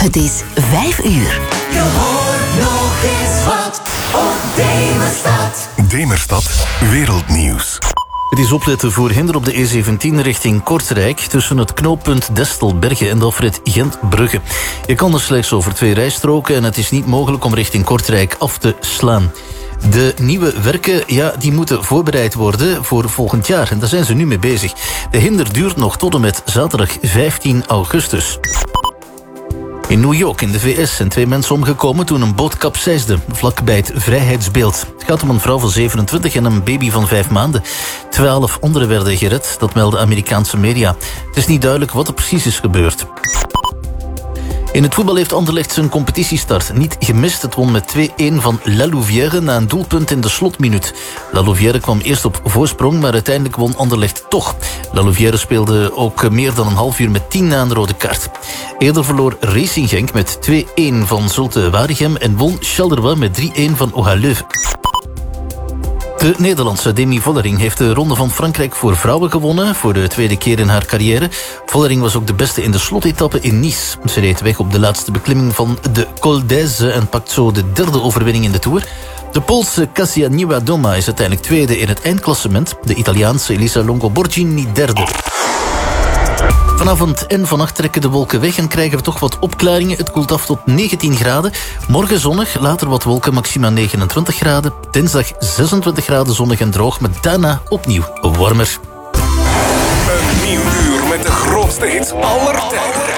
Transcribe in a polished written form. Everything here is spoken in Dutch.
Het is 5 uur. Je hoort nog eens wat op Demerstad. Demerstad, wereldnieuws. Het is opletten voor hinder op de E17 richting Kortrijk tussen het knooppunt Destelbergen en de afrit Gent-Brugge. Je kan er slechts over 2 rijstroken en het is niet mogelijk om richting Kortrijk af te slaan. De nieuwe werken, die moeten voorbereid worden voor volgend jaar en daar zijn ze nu mee bezig. De hinder duurt nog tot en met zaterdag 15 augustus. In New York in de VS zijn 2 mensen omgekomen toen een boot kapseisde, vlakbij het Vrijheidsbeeld. Het gaat om een vrouw van 27 en een baby van 5 maanden. 12 anderen werden gered, dat melden Amerikaanse media. Het is niet duidelijk wat er precies is gebeurd. In het voetbal heeft Anderlecht zijn competitiestart niet gemist. Het won met 2-1 van La Louvière na een doelpunt in de slotminuut. La Louvière kwam eerst op voorsprong, maar uiteindelijk won Anderlecht toch. La Louvière speelde ook meer dan een half uur met 10 na een rode kaart. Eerder verloor Racing Genk met 2-1 van Zulte Waregem en won Charleroi met 3-1 van OHL Leuven. De Nederlandse Demi Vollering heeft de Ronde van Frankrijk voor vrouwen gewonnen, voor de 2e keer in haar carrière. Vollering was ook de beste in de slotetappe in Nice. Ze reed weg op de laatste beklimming van de Col d'Aise en pakt zo de 3e overwinning in de Tour. De Poolse Kasia Niewiadoma is uiteindelijk 2e in het eindklassement. De Italiaanse Elisa Longo Borghini 3e. Vanavond en vannacht trekken de wolken weg en krijgen we toch wat opklaringen. Het koelt af tot 19 graden. Morgen zonnig, later wat wolken, maxima 29 graden. Dinsdag 26 graden zonnig en droog, maar daarna opnieuw warmer. Een nieuw uur met de grootste hits aller tijden.